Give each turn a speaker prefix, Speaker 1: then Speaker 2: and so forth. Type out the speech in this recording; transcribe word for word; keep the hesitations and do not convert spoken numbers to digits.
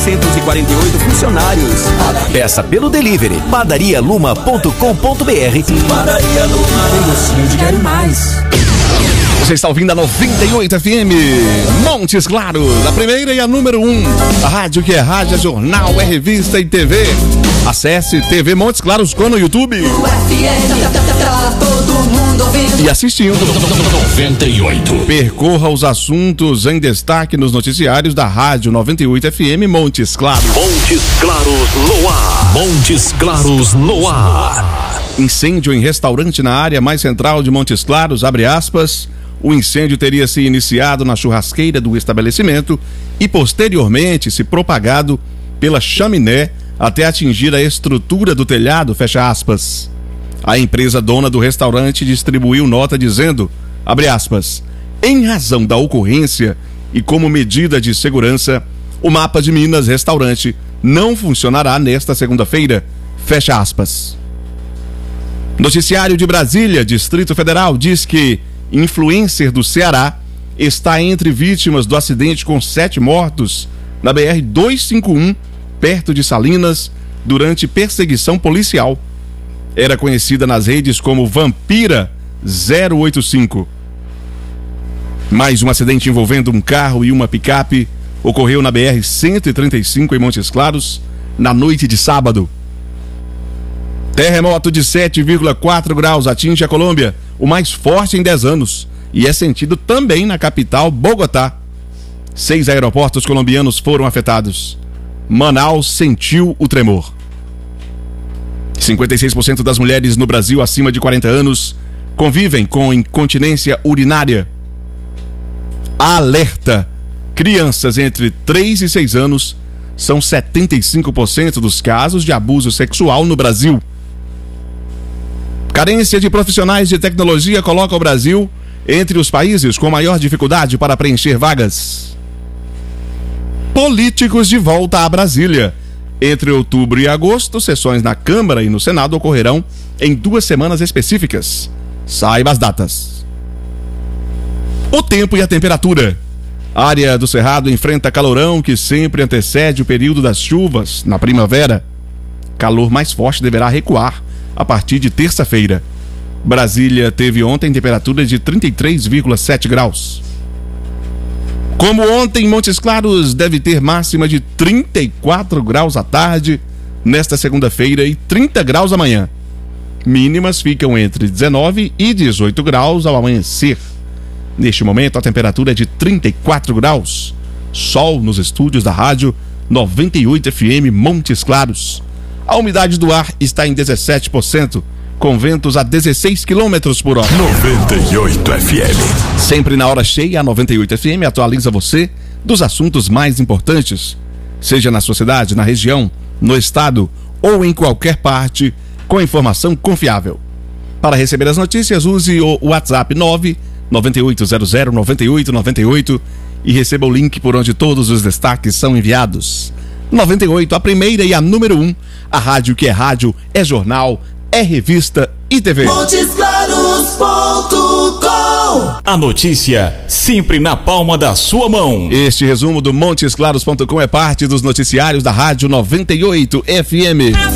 Speaker 1: novecentos e quarenta e oito funcionários. Peça pelo delivery padaria luma ponto com ponto br.
Speaker 2: Padaria Luma, tem gostinho de quero mais.
Speaker 3: Você está ouvindo a noventa e oito F M, Montes Claros, a primeira e a número um. A rádio que é rádio, é jornal, é revista e T V. Acesse T V Montes Claros com no YouTube. E assistindo.
Speaker 4: noventa e oito.
Speaker 3: Percorra os assuntos em destaque nos noticiários da rádio noventa e oito F M Montes Claros.
Speaker 4: Montes Claros no ar. Montes Claros no ar.
Speaker 3: Incêndio em restaurante na área mais central de Montes Claros, abre aspas. O incêndio teria se iniciado na churrasqueira do estabelecimento e posteriormente se propagado pela chaminé até atingir a estrutura do telhado, fecha aspas. A empresa dona do restaurante distribuiu nota dizendo, abre aspas, em razão da ocorrência e como medida de segurança, o Mapa de Minas Restaurante não funcionará nesta segunda-feira, fecha aspas. Noticiário de Brasília, Distrito Federal, diz que influencer do Ceará está entre vítimas do acidente com sete mortos na B R duzentos e cinquenta e um, perto de Salinas, durante perseguição policial. Era conhecida nas redes como Vampira zero oito cinco. Mais um acidente envolvendo um carro e uma picape ocorreu na B R cento e trinta e cinco em Montes Claros, na noite de sábado. Terremoto de sete vírgula quatro graus atinge a Colômbia, o mais forte em dez anos, e é sentido também na capital, Bogotá. Seis aeroportos colombianos foram afetados. Manaus sentiu o tremor. cinquenta e seis por cento das mulheres no Brasil acima de quarenta anos convivem com incontinência urinária. Alerta! Crianças entre três e seis anos são setenta e cinco por cento dos casos de abuso sexual no Brasil. Carência de profissionais de tecnologia coloca o Brasil entre os países com maior dificuldade para preencher vagas. Políticos de volta a Brasília. Entre outubro e agosto, sessões na Câmara e no Senado ocorrerão em duas semanas específicas. Saiba as datas. O tempo e a temperatura. A área do Cerrado enfrenta calorão que sempre antecede o período das chuvas na primavera. Calor mais forte deverá recuar a partir de terça-feira. Brasília teve ontem temperatura de trinta e três vírgula sete graus. Como ontem, Montes Claros deve ter máxima de trinta e quatro graus à tarde, nesta segunda-feira, e trinta graus amanhã. Mínimas ficam entre dezenove e dezoito graus ao amanhecer. Neste momento, a temperatura é de trinta e quatro graus. Sol nos estúdios da rádio noventa e oito F M Montes Claros. A umidade do ar está em dezessete por cento, com ventos a dezesseis quilômetros por hora.
Speaker 4: noventa e oito F M.
Speaker 3: Sempre na hora cheia, a noventa e oito F M atualiza você dos assuntos mais importantes, seja na sua cidade, na região, no estado ou em qualquer parte, com informação confiável. Para receber as notícias, use o WhatsApp nove nove oito zero zero nove oito nove oito e receba o link por onde todos os destaques são enviados. noventa e oito, a primeira e a número um, a rádio que é rádio, é jornal, é revista e T V.
Speaker 2: Montes Claros ponto com.
Speaker 4: A notícia sempre na palma da sua mão.
Speaker 3: Este resumo do Montes Claros ponto com é parte dos noticiários da rádio noventa e oito F M.